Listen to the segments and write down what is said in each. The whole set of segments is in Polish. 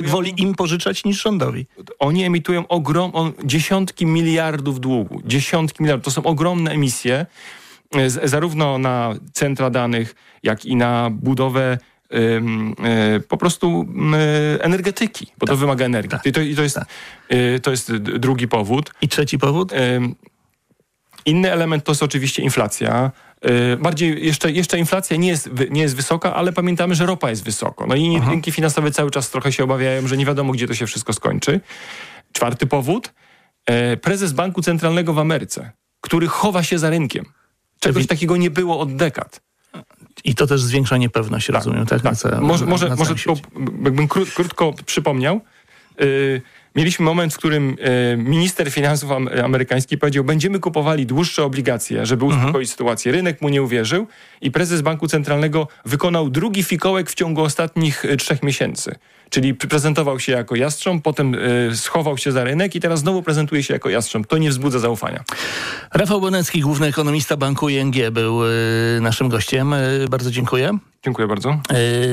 woli im pożyczać niż rządowi. Oni emitują dziesiątki miliardów długu. Dziesiątki miliardów. To są ogromne emisje, zarówno na centra danych, jak i na budowę po prostu energetyki, bo to wymaga energii. Tak. To jest drugi powód. I trzeci powód? Inny element to jest oczywiście inflacja. Bardziej jeszcze inflacja nie jest wysoka, ale pamiętamy, że ropa jest wysoko. No i rynki finansowe cały czas trochę się obawiają, że nie wiadomo, gdzie to się wszystko skończy. Czwarty powód. Prezes Banku Centralnego w Ameryce, który chowa się za rynkiem. Czegoś takiego nie było od dekad. I to też zwiększa niepewność, rozumiem. Tak? Może jakbym krótko przypomniał. Mieliśmy moment, w którym minister finansów amerykański powiedział, będziemy kupowali dłuższe obligacje, żeby uspokoić sytuację. Rynek mu nie uwierzył i prezes Banku Centralnego wykonał drugi fikołek w ciągu ostatnich 3 miesięcy. Czyli prezentował się jako jastrząb, potem schował się za rynek i teraz znowu prezentuje się jako jastrząb. To nie wzbudza zaufania. Rafał Bonecki, główny ekonomista Banku ING, był naszym gościem. Bardzo dziękuję. Dziękuję bardzo.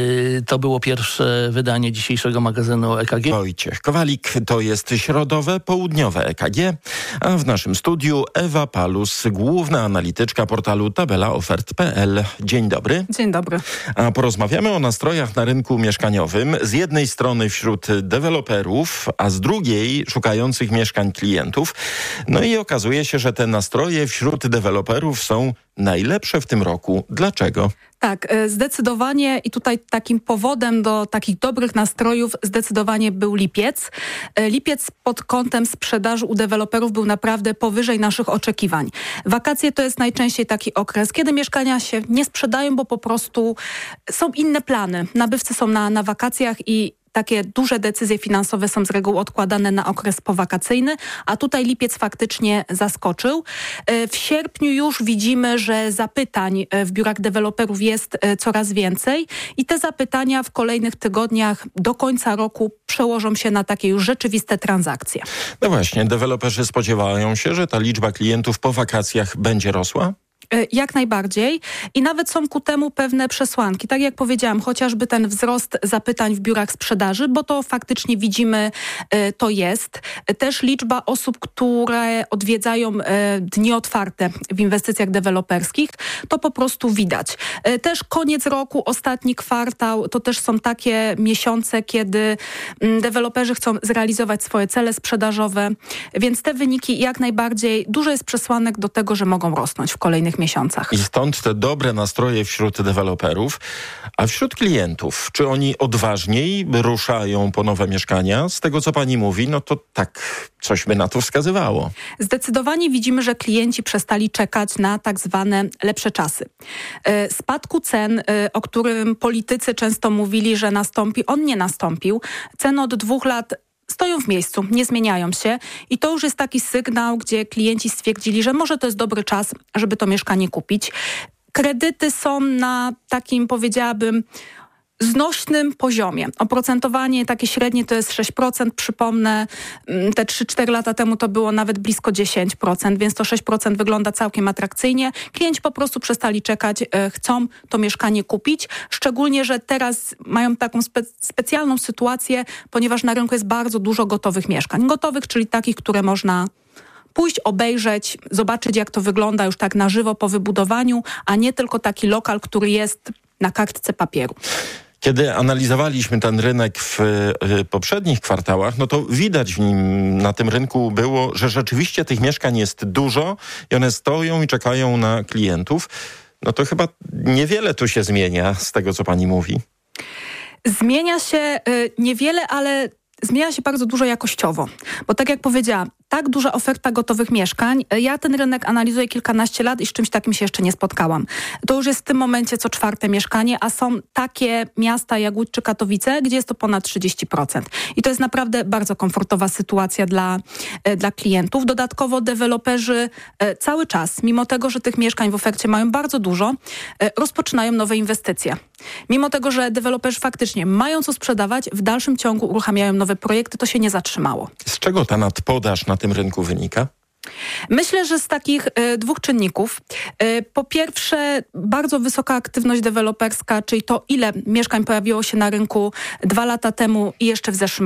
To było pierwsze wydanie dzisiejszego magazynu EKG. Wojciech Kowalik, to jest środowe, południowe EKG, a w naszym studiu Ewa Palus, główna analityczka portalu tabelaofert.pl. Dzień dobry. Dzień dobry. A porozmawiamy o nastrojach na rynku mieszkaniowym. Z jednej strony wśród deweloperów, a z drugiej szukających mieszkań klientów. No i okazuje się, że te nastroje wśród deweloperów są najlepsze w tym roku. Dlaczego? Tak, zdecydowanie i tutaj takim powodem do takich dobrych nastrojów zdecydowanie był lipiec. Lipiec pod kątem sprzedaży u deweloperów był naprawdę powyżej naszych oczekiwań. Wakacje to jest najczęściej taki okres, kiedy mieszkania się nie sprzedają, bo po prostu są inne plany. Nabywcy są na wakacjach i takie duże decyzje finansowe są z reguły odkładane na okres powakacyjny, a tutaj lipiec faktycznie zaskoczył. W sierpniu już widzimy, że zapytań w biurach deweloperów jest coraz więcej i te zapytania w kolejnych tygodniach do końca roku przełożą się na takie już rzeczywiste transakcje. No właśnie, deweloperzy spodziewają się, że ta liczba klientów po wakacjach będzie rosła? Jak najbardziej i nawet są ku temu pewne przesłanki. Tak jak powiedziałam, chociażby ten wzrost zapytań w biurach sprzedaży, bo to faktycznie widzimy, to jest. Też liczba osób, które odwiedzają dni otwarte w inwestycjach deweloperskich, to po prostu widać. Też koniec roku, ostatni kwartał, to też są takie miesiące, kiedy deweloperzy chcą zrealizować swoje cele sprzedażowe, więc te wyniki jak najbardziej, dużo jest przesłanek do tego, że mogą rosnąć w kolejnych miesiącach. I stąd te dobre nastroje wśród deweloperów. A wśród klientów, czy oni odważniej ruszają po nowe mieszkania? Z tego, co pani mówi, no to tak coś by na to wskazywało. Zdecydowanie widzimy, że klienci przestali czekać na tak zwane lepsze czasy. Spadku cen, o którym politycy często mówili, że nastąpi, on nie nastąpił. Ceny od 2 lat stoją w miejscu, nie zmieniają się i to już jest taki sygnał, gdzie klienci stwierdzili, że może to jest dobry czas, żeby to mieszkanie kupić. Kredyty są na takim, powiedziałabym, znośnym poziomie. Oprocentowanie takie średnie to jest 6%. Przypomnę, te 3-4 lata temu to było nawet blisko 10%, więc to 6% wygląda całkiem atrakcyjnie. Klienci po prostu przestali czekać, chcą to mieszkanie kupić. Szczególnie, że teraz mają taką specjalną sytuację, ponieważ na rynku jest bardzo dużo gotowych mieszkań. Gotowych, czyli takich, które można pójść, obejrzeć, zobaczyć jak to wygląda już tak na żywo po wybudowaniu, a nie tylko taki lokal, który jest na kartce papieru. Kiedy analizowaliśmy ten rynek w poprzednich kwartałach, no to widać w nim, na tym rynku było, że rzeczywiście tych mieszkań jest dużo i one stoją i czekają na klientów. No to chyba niewiele tu się zmienia z tego, co pani mówi. Zmienia się niewiele, ale zmienia się bardzo dużo jakościowo. Bo tak jak powiedziałam, tak duża oferta gotowych mieszkań. Ja ten rynek analizuję kilkanaście lat i z czymś takim się jeszcze nie spotkałam. To już jest w tym momencie co 4 mieszkanie, a są takie miasta jak Łódź czy Katowice, gdzie jest to ponad 30%. I to jest naprawdę bardzo komfortowa sytuacja dla klientów. Dodatkowo deweloperzy cały czas, mimo tego, że tych mieszkań w ofercie mają bardzo dużo, rozpoczynają nowe inwestycje. Mimo tego, że deweloperzy faktycznie mają co sprzedawać, w dalszym ciągu uruchamiają nowe projekty, to się nie zatrzymało. Z czego ta nadpodaż na tym rynku wynika? Myślę, że z takich 2 czynników. Po pierwsze, bardzo wysoka aktywność deweloperska, czyli to, ile mieszkań pojawiło się na rynku 2 lata temu i jeszcze w zeszłym